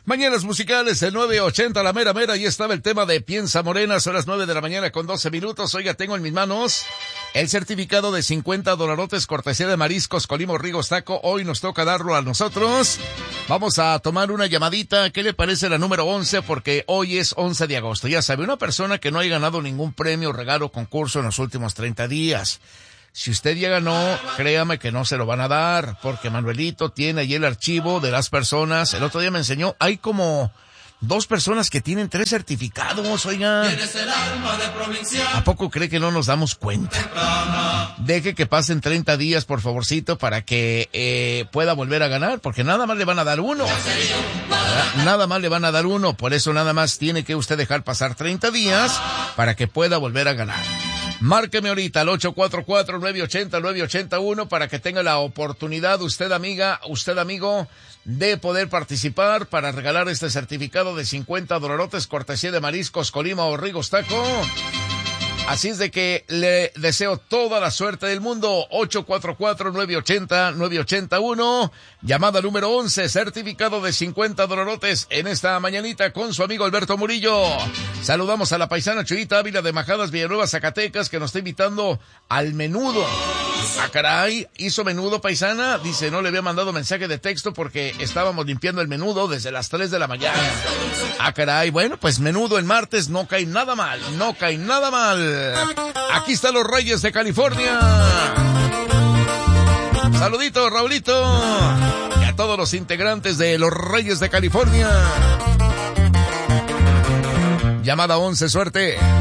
Mañanas musicales, el 980, la mera mera, ahí estaba el tema de Piensa Morena, son las 9 de la mañana con 12 minutos. Oiga, tengo en mis manos el certificado de $50 cortesía de Mariscos Colima Orrigos Taco. Hoy nos toca darlo a nosotros. Vamos a tomar una llamadita. ¿Qué le parece la número 11? Porque hoy es 11 de agosto. Ya sabe, una persona que no haya ganado ningún premio, regalo, concurso en los últimos 30 días. Si usted ya ganó, créame que no se lo van a dar, porque Manuelito tiene ahí el archivo de las personas. El otro día me enseñó, hay como 2 personas que tienen 3 certificados, oiga. ¿A poco cree que no nos damos cuenta? Deje que pasen 30 días, por favorcito, para que pueda volver a ganar, porque nada más le van a dar uno. Nada más le van a dar uno, por eso nada más tiene que usted dejar pasar 30 días para que pueda volver a ganar. Márqueme ahorita al 844-980-981 para que tenga la oportunidad, usted amiga, usted amigo, de poder participar para regalar este certificado de $50 cortesía de Mariscos Colima Orrigos Taco. Así es de que le deseo toda la suerte del mundo. 844-980-981. Llamada número 11, certificado de $50 en esta mañanita con su amigo Alberto Murillo. Saludamos a la paisana Chuyita Ávila de Majadas, Villanueva, Zacatecas, que nos está invitando al menudo. Ah, caray, ¿hizo menudo, paisana? Dice, no le había mandado mensaje de texto porque estábamos limpiando el menudo desde las 3 de la mañana. Ah, caray, bueno, pues menudo en martes no cae nada mal, no cae nada mal. Aquí están los Reyes de California. Saluditos, Raulito. Y a todos los integrantes de los Reyes de California. Llamada 11, suerte.